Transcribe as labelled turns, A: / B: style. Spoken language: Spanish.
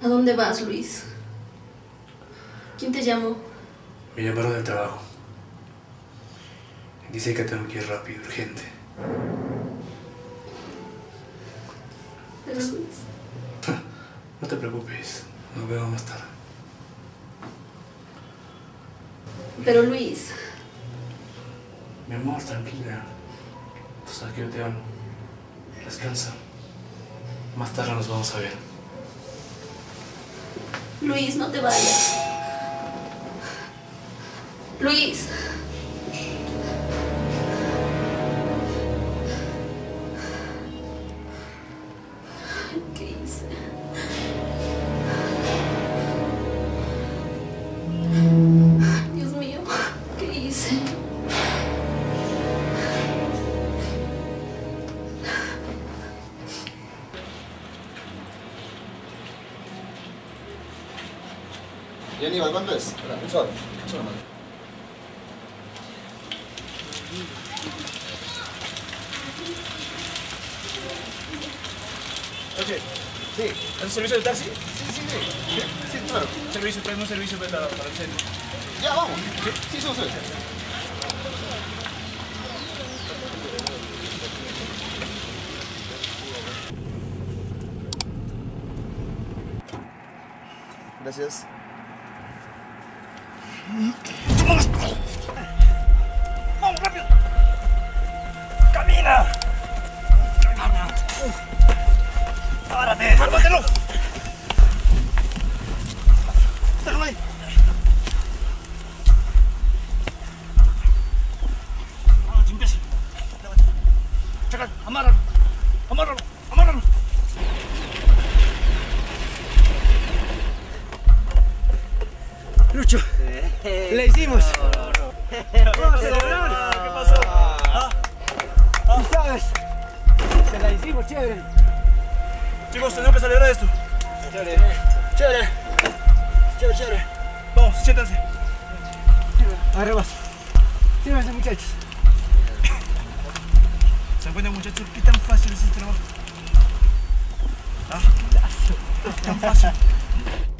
A: ¿A dónde vas, Luis? ¿Quién te llamó?
B: Me llamaron del trabajo. Dice que tengo que ir rápido, urgente.
A: Pero Luis...
B: No te preocupes, nos vemos más tarde.
A: Pero Luis...
B: Mi amor, tranquila. Tú sabes que yo te amo. Descansa. Más tarde nos vamos a ver.
A: Luis, no te vayas. Luis. ¿Qué hice? Dios mío, ¿qué hice?
C: ¿Y Aníbal, cuánto es? Espera, un solo más.
D: Oye,
C: Sí,
D: ¿haces servicio de taxi?
C: sí, claro.
D: Tráeme un servicio para el centro.
C: Ya, vamos. Sí, sí, sí. Gracias.
D: ¡Vamos, rápido! ¡Camina! ¡Párate! ¡Cálmatelo! ¡Déjalo ahí! ¡Vamos, imbécil! ¡Chacal! ¡Amárralo! ¡Amárralo! ¡Amárralo!
E: Lucho, la hicimos. Vamos a celebrar.
D: ¿Qué pasó?
E: Y sabes, se la hicimos, chévere.
D: Chicos, tenemos que celebrar esto.
E: Chévere. Chévere. Chévere, chévere.
D: Vamos, siéntense.
E: Ahora vas. Sírvanse, muchachos.
D: ¿Se dan cuenta, muchachos? ¿Qué tan fácil es este trabajo? ¿Ah? Tan fácil.